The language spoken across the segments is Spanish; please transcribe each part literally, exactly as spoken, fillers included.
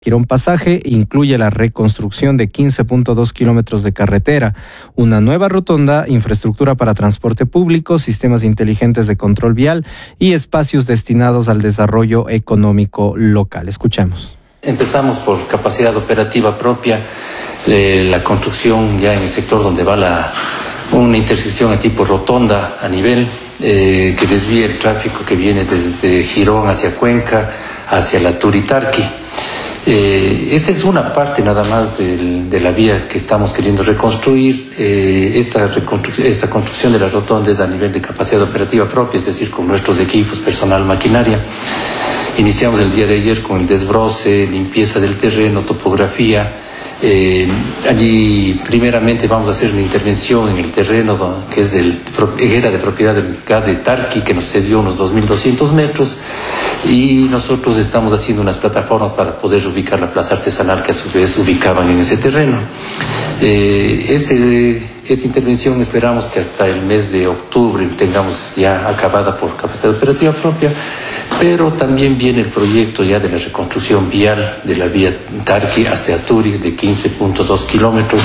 Quirón Pasaje incluye la reconstrucción de quince punto dos kilómetros de carretera, una nueva rotonda, infraestructura para transporte público, sistemas inteligentes de control vial y espacios destinados al desarrollo económico local. Escuchemos. Empezamos por capacidad operativa propia, eh, la construcción ya en el sector donde va la, una intersección de tipo rotonda a nivel, eh, que desvía el tráfico que viene desde Girón hacia Cuenca, hacia la Turitarqui. Eh, esta es una parte nada más de, de la vía que estamos queriendo reconstruir. Eh, esta, reconstru- esta construcción de la rotonda es a nivel de capacidad operativa propia, es decir, con nuestros equipos, personal, maquinaria. Iniciamos el día de ayer con el desbroce, limpieza del terreno, topografía. Eh, allí primeramente vamos a hacer una intervención en el terreno que es del, era de propiedad del G A D de Tarqui, que nos cedió unos dos mil doscientos metros, y nosotros estamos haciendo unas plataformas para poder ubicar la plaza artesanal que a su vez ubicaban en ese terreno. Eh, este, esta intervención esperamos que hasta el mes de octubre tengamos ya acabada por capacidad operativa propia, pero también viene el proyecto ya de la reconstrucción vial de la vía Tarqui hasta Aturi de quince punto dos kilómetros.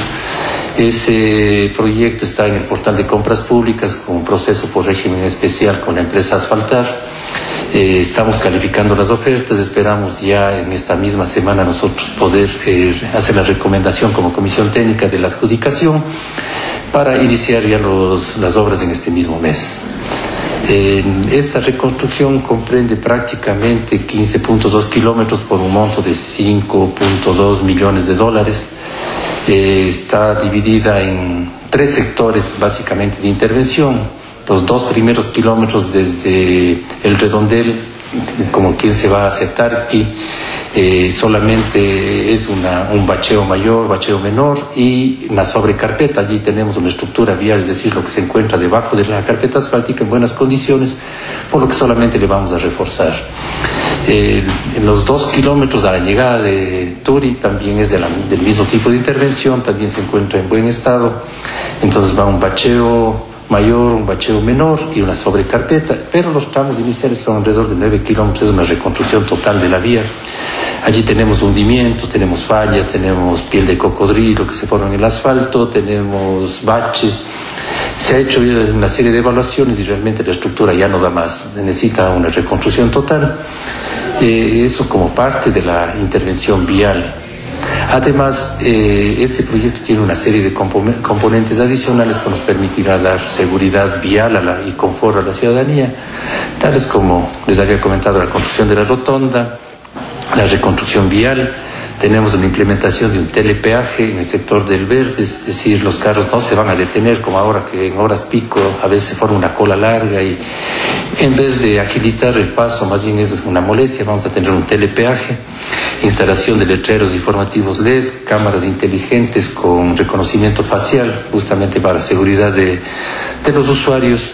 Ese proyecto está en el portal de compras públicas con un proceso por régimen especial con la empresa Asfaltar. Eh, estamos calificando las ofertas, esperamos ya en esta misma semana nosotros poder eh, hacer la recomendación como comisión técnica de la adjudicación para iniciar ya los, las obras en este mismo mes. Eh, esta reconstrucción comprende prácticamente quince punto dos kilómetros por un monto de cinco punto dos millones de dólares. Eh, está dividida en tres sectores básicamente de intervención. Los dos primeros kilómetros desde el redondel, como quien se va hacia Tarqui, eh, solamente es una, un bacheo mayor, bacheo menor y la sobrecarpeta. Allí tenemos una estructura vial, es decir, lo que se encuentra debajo de la carpeta asfáltica en buenas condiciones, por lo que solamente le vamos a reforzar. Eh, en los dos kilómetros a la llegada de Turi también es de la, del mismo tipo de intervención, también se encuentra en buen estado, entonces va un bacheo mayor, un bacheo menor y una sobrecarpeta, pero los tramos iniciales son alrededor de nueve kilómetros, es una reconstrucción total de la vía. Allí tenemos hundimientos, tenemos fallas, tenemos piel de cocodrilo que se pone en el asfalto, tenemos baches. Se ha hecho una serie de evaluaciones y realmente la estructura ya no da más, necesita una reconstrucción total. Eh, eso como parte de la intervención vial. Además, eh, este proyecto tiene una serie de compo- componentes adicionales que nos permitirá dar seguridad vial a la, y confort a la ciudadanía, tales como les había comentado la construcción de la rotonda, la reconstrucción vial. Tenemos una implementación de un telepeaje en el sector del verde, es decir, los carros no se van a detener como ahora que en horas pico a veces se forma una cola larga y en vez de agilitar el paso, más bien es una molestia. Vamos a tener un telepeaje, instalación de letreros informativos L E D, cámaras inteligentes con reconocimiento facial, justamente para seguridad de, de los usuarios.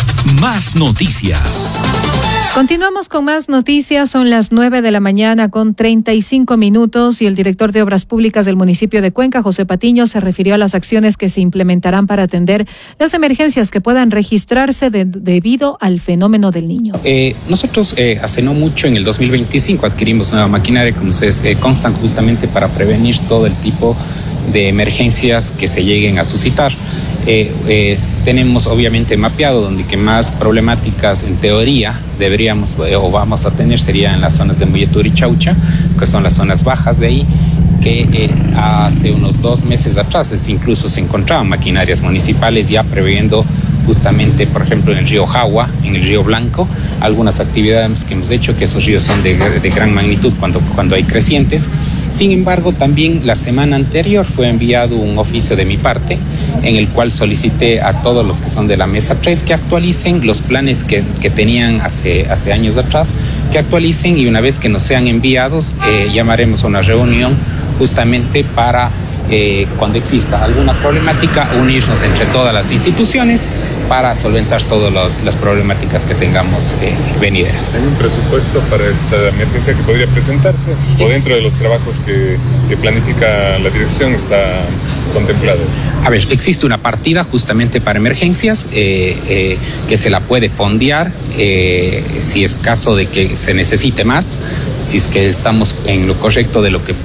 Más noticias. Continuamos con más noticias, son las nueve de la mañana con treinta y cinco minutos y el director de Obras Públicas del municipio de Cuenca, José Patiño, se refirió a las acciones que se implementarán para atender las emergencias que puedan registrarse de, debido al fenómeno del Niño. Eh, nosotros eh, hace no mucho, en el dos mil veinticinco, adquirimos nueva maquinaria, como ustedes eh, constan, justamente para prevenir todo el tipo de emergencias que se lleguen a suscitar. Eh, eh, tenemos obviamente mapeado donde que más problemáticas en teoría deberíamos eh, o vamos a tener sería en las zonas de Molleturi y Chaucha, que son las zonas bajas de ahí, que eh, hace unos dos meses atrás es, incluso se encontraban maquinarias municipales ya previendo justamente, por ejemplo, en el río Jagua, en el río Blanco, algunas actividades que hemos hecho, que esos ríos son de, de gran magnitud cuando, cuando hay crecientes. Sin embargo, también la semana anterior fue enviado un oficio de mi parte, en el cual solicité a todos los que son de la mesa tres que actualicen los planes que, que tenían hace, hace años atrás, que actualicen, y una vez que nos sean enviados, eh, llamaremos a una reunión justamente para, eh, cuando exista alguna problemática, unirnos entre todas las instituciones para solventar todas las problemáticas que tengamos eh, venideras. ¿Hay un presupuesto para esta emergencia que podría presentarse? ¿O dentro de los trabajos que, que planifica la dirección está contemplado esto? A ver, existe una partida justamente para emergencias eh, eh, que se la puede fondear eh, si es caso de que se necesite más, si es que estamos en lo correcto de lo que